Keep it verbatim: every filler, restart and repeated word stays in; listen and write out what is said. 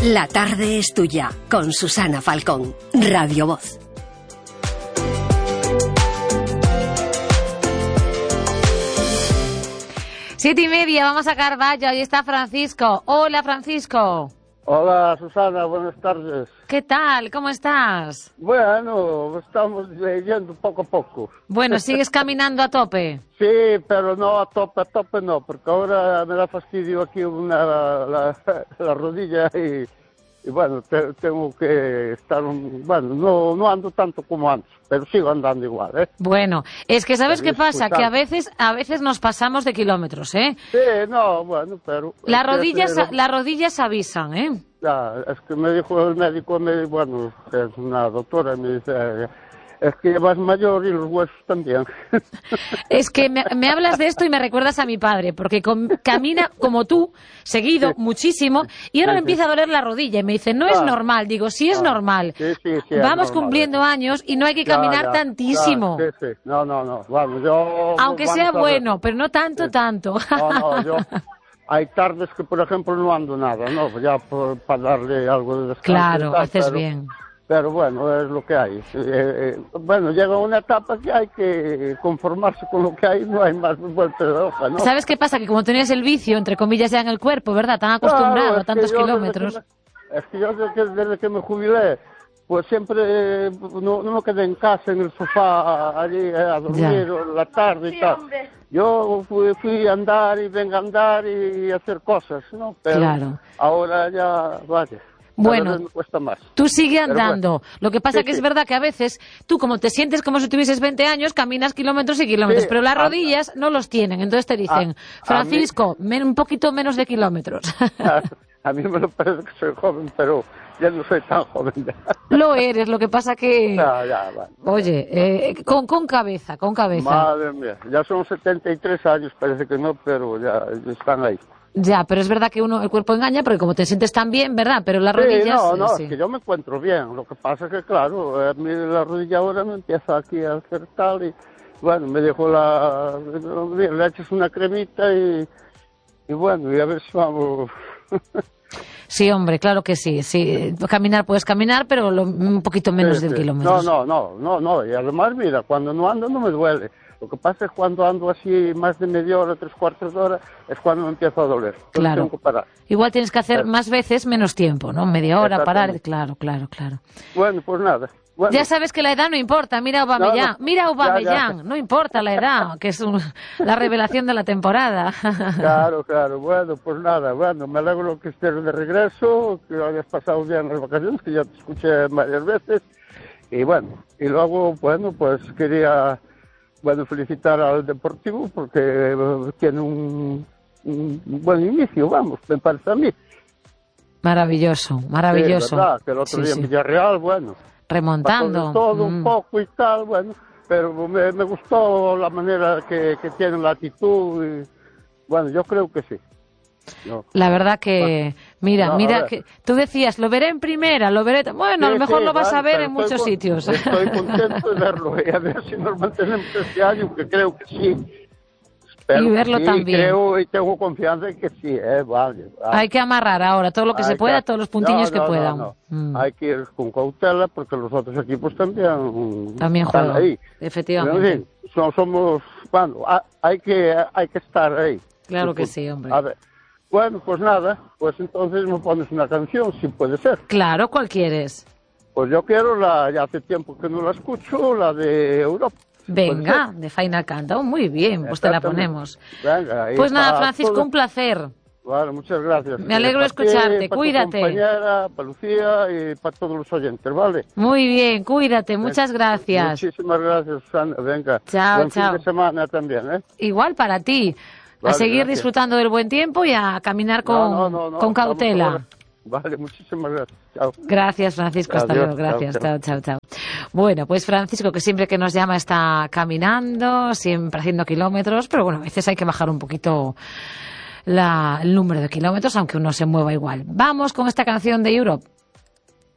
La tarde es tuya, con Susana Falcón, Radio Voz. Siete y media, vamos a Carballo, ahí está Francisco. Hola, Francisco. Hola, Susana, buenas tardes. ¿Qué tal? ¿Cómo estás? Bueno, estamos yendo poco a poco. Bueno, ¿sigues caminando a tope? Sí, pero no a tope, a tope no, porque ahora me da fastidio aquí una, la, la rodilla y, y bueno, te, tengo que estar, un, bueno, no, no ando tanto como antes, pero sigo andando igual, ¿eh? Bueno, es que ¿sabes qué pasa? Escuchar. Que a veces, a veces nos pasamos de kilómetros, ¿eh? Sí, no, bueno, pero... Las rodillas, es que- las rodillas avisan, ¿eh? Ya, es que me dijo el médico, me, bueno, es una doctora, me dice, es que vas mayor y los huesos también. Es que me, me hablas de esto y me recuerdas a mi padre, porque com- camina como tú, seguido, Sí. muchísimo, y ahora Sí, me sí. empieza a doler la rodilla. Y me dice, no es Ah. normal. Digo, sí es Ah. normal. Sí, sí, sí, es Vamos normal, cumpliendo eso. años y no hay que Ya, caminar ya, tantísimo. ya, sí, sí, no, no, no, vamos, yo... Aunque vamos sea a ver. bueno, pero no tanto, Sí. tanto. No, no, yo... Hay tardes que, por ejemplo, no ando nada, ¿no? Ya por, para darle algo de descanso. Claro, y tal, haces pero- bien. Pero bueno, es lo que hay. Eh, eh, bueno, llega una etapa que hay que conformarse con lo que hay, no hay más vuelta de hoja, ¿no? ¿Sabes qué pasa? Que como tenías el vicio, entre comillas, ya en el cuerpo, ¿verdad? Tan acostumbrado Claro, a es que tantos yo desde kilómetros. que me- es que yo desde que, desde que me jubilé, pues siempre eh, no, no me quedé en casa, en el sofá, allí eh, a dormir la tarde y tal. Yo fui, fui a andar y venga a andar y hacer cosas, ¿no? Pero Claro. ahora ya, vaya. Bueno, cada vez me cuesta más. Tú sigue Pero andando. bueno. Lo que pasa Sí, que es sí. verdad que a veces tú, como te sientes como si tuvieses veinte años, caminas kilómetros y kilómetros, Sí, pero las a- rodillas no los tienen. Entonces te dicen, a- a Francisco, men- un poquito menos de kilómetros. A mí me lo parece que soy joven, pero ya no soy tan joven. Ya, Lo eres, lo que pasa que... ya, ya, va. Oye, eh, con, con cabeza, con cabeza. Madre mía, ya son setenta y tres años, parece que no, pero ya están ahí. Ya, pero es verdad que uno, el cuerpo engaña porque como te sientes tan bien, ¿verdad? Pero las rodillas... Sí, no, no, eh, sí. es que yo me encuentro bien. Lo que pasa es que, claro, a mí la rodilla ahora me empieza aquí a hacer tal y, bueno, me dejó la... Le echas una cremita y, y bueno, y a ver si vamos... Sí, hombre, claro que sí. Sí, caminar puedes caminar, pero lo- un poquito menos Sí, de sí. kilómetros. No, no, no, no, no, y además, mira, cuando no ando no me duele. Lo que pasa es cuando ando así más de media hora, tres cuartos de hora, es cuando me empieza a doler. Entonces Claro. tengo que parar. Igual tienes que hacer Claro. más veces menos tiempo, ¿no? Media hora, parar. Exactamente. Claro, claro, claro. Bueno, pues nada. Bueno, Ya sabes que la edad no importa. Mira a Aubameyang. No, no. Mira a Ya, Aubameyang. ya. No importa la edad, que es un- la revelación de la temporada. Claro, claro, bueno, pues nada, bueno, me alegro que estés de regreso, que lo hayas pasado bien las vacaciones, que ya te escuché varias veces. Y bueno, y luego, bueno, pues quería, bueno, felicitar al Deportivo porque eh, tiene un, un buen inicio, vamos, me parece a mí. Maravilloso, maravilloso. Sí, verdad, que el otro Sí, día sí. en Villarreal, bueno, Remontando. pasó de todo Mm. un poco y tal, bueno, pero me, me gustó la manera que, que tiene la actitud y, bueno, yo creo que sí. No. La verdad que, mira, No, a mira, ver. que tú decías, lo veré en primera, lo veré... Bueno, a lo Sí, mejor sí, lo vas vale, a ver pero en estoy muchos con- sitios. Estoy contento de verlo y a ver si nos mantenemos este año, que creo que sí. Espero Y que verlo sí, también. Creo y tengo confianza en que sí, eh, vale. vale. Hay que amarrar ahora todo lo que Hay se pueda, que- todos los puntillos no, que no, puedan. no, no. Mm. Hay que ir con cautela porque los otros equipos también, También están juegan, ahí. efectivamente. En fin, so- somos, bueno, ha- hay que, hay que estar ahí. Claro que sí, hombre. A ver. Bueno, pues nada, pues entonces me pones una canción, si puede ser. Claro, ¿cuál quieres? Pues yo quiero la, ya hace tiempo que no la escucho, la de Europa. Venga, de Final Countdown, muy bien, pues te la Exactamente. ponemos. Venga, ahí Pues nada, para Francisco, todos. un placer. Vale, muchas gracias. Me alegro de Para ti, escucharte, para cuídate. Tu compañera, para Lucía y para todos los oyentes, ¿vale? Muy bien, cuídate, muchas gracias. Muchísimas gracias, Susana. Venga. Chao, Buen chao. fin de semana también, ¿eh? Igual para ti. A Vale, seguir gracias. disfrutando del buen tiempo y a caminar con, No, no, no, no, con vamos cautela. ahora. Vale, muchísimas gracias. Chao. Gracias, Francisco. Hasta Adiós, luego. Gracias. chao, Chao, chao, chao. Bueno, pues Francisco, que siempre que nos llama está caminando, siempre haciendo kilómetros, pero bueno, a veces hay que bajar un poquito la, el número de kilómetros, aunque uno se mueva igual. Vamos con esta canción de Europe.